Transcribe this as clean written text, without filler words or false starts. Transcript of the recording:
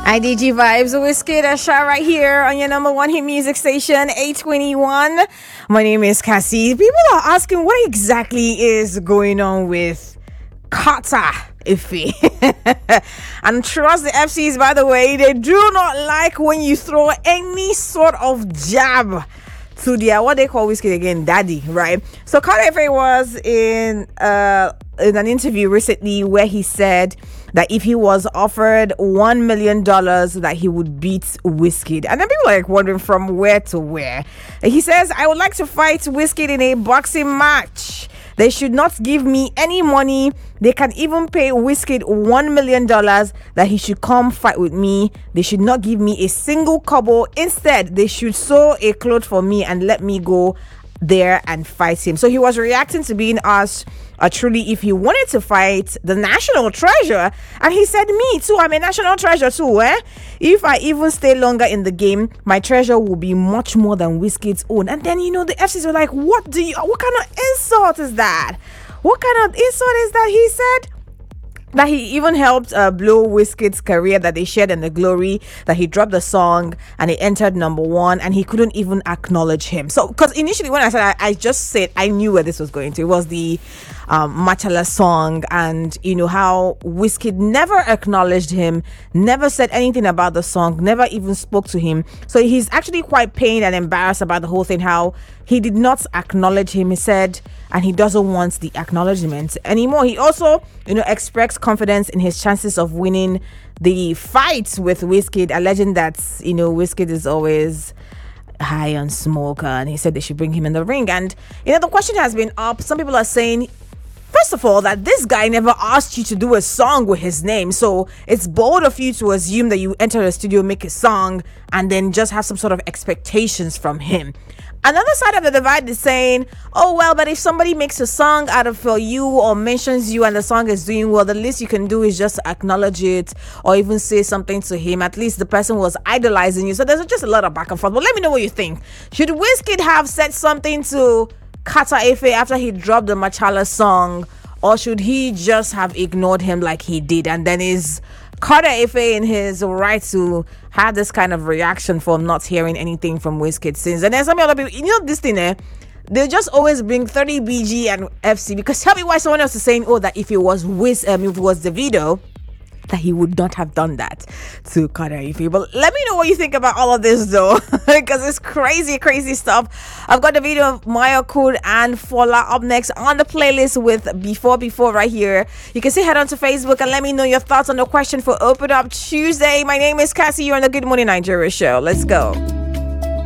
IDG Vibes, Wizkid Asha right here on your number one hit music station, 821. My name is Cassie. People are asking what exactly is going on with Carter Efe. And trust the FCs, by the way, they do not like when you throw any sort of jab to their, what they call Wizkid again, daddy, right? So Carter Efe was in an interview recently where he said that if he was offered $1 million that he would beat Wizkid. And then people are like wondering from where to where. He says, I would like to fight Wizkid in a boxing match. They should not give me any money. They can even pay Wizkid $1 million that he should come fight with me. They should not give me a single kobo. Instead, they should sew a cloth for me and let me go there and fight him. So he was reacting to being asked truly if he wanted to fight the national treasure, and he said, me too, I'm a national treasure too, if I even stay longer in the game, my treasure will be much more than Wizkid's own. And then the FCs were like, what kind of insult is that? What kind of insult is that? He said that he even helped blow Wizkid's career, that they shared in the glory, that he dropped the song and it entered #1, and he couldn't even acknowledge him. So, because initially when I said, I just said I knew where this was going to. It was the Machala song, and how Wizkid never acknowledged him, never said anything about the song, never even spoke to him. So he's actually quite pained and embarrassed about the whole thing, how he did not acknowledge him, he said, and he doesn't want the acknowledgement anymore. He also expressed confidence in his chances of winning the fight with Wizkid, alleging that Wizkid is always high on smoke, and he said they should bring him in the ring. And the question has been up. Some people are saying, first of all, that this guy never asked you to do a song with his name, so it's bold of you to assume that you enter a studio, make a song, and then just have some sort of expectations from him. Another side of the divide is saying, oh well, but if somebody makes a song out of for you or mentions you and the song is doing well, the least you can do is just acknowledge it or even say something to him. At least the person was idolizing you. So there's just a lot of back and forth. But let me know what you think. Should Wizkid have said something to Carter Efe after he dropped the Machala song, or should he just have ignored him like he did? And then is Carter Efe in his right to have this kind of reaction for not hearing anything from Wizkid since? And then some other people, this thing they just always bring 30 BG and FC, because tell me why someone else is saying, that if it was Davido, that he would not have done that to Carter Efe. But let me know what you think about all of this though, because it's crazy stuff. I've got the video of Maya Kud and Fola up next on the playlist with Before right here. You can say head on to Facebook and let me know your thoughts on the question for Open Up Tuesday. My name is Cassie. You're on the Good Morning Nigeria show. Let's go.